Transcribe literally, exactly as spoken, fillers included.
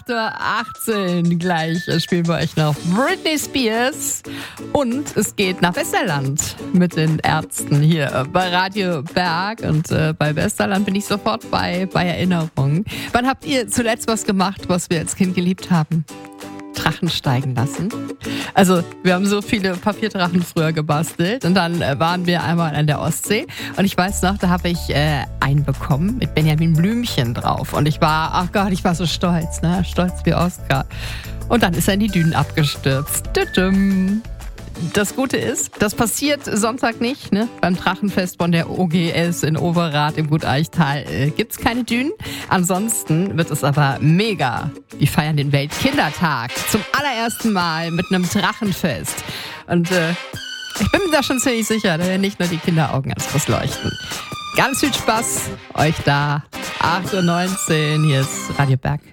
acht Uhr achtzehn. Gleich spielen wir euch noch Britney Spears. Und es geht nach Westerland mit den Ärzten hier bei Radio Berg. Und äh, bei Westerland bin ich sofort bei, bei Erinnerungen. Wann habt ihr zuletzt was gemacht, was wir als Kind geliebt haben? Drachen steigen lassen. Also wir haben so viele Papierdrachen früher gebastelt und dann äh, waren wir einmal an der Ostsee und ich weiß noch, da habe ich äh, einen bekommen mit Benjamin Blümchen drauf und ich war, ach Gott, ich war so stolz, ne? Stolz wie Oscar. Und dann ist er in die Dünen abgestürzt. Tütüm. Das Gute ist, das passiert Sonntag nicht. Ne? Beim Drachenfest von der O G S in Overath im Gut Eichtal äh, gibt es keine Dünen. Ansonsten wird es aber mega. Wir feiern den Weltkindertag zum allerersten Mal mit einem Drachenfest. Und äh, ich bin mir da schon ziemlich sicher, da werden nicht nur die Kinderaugen ganz groß leuchten. Ganz viel Spaß euch da. acht Uhr neunzehn, hier ist Radio Berg.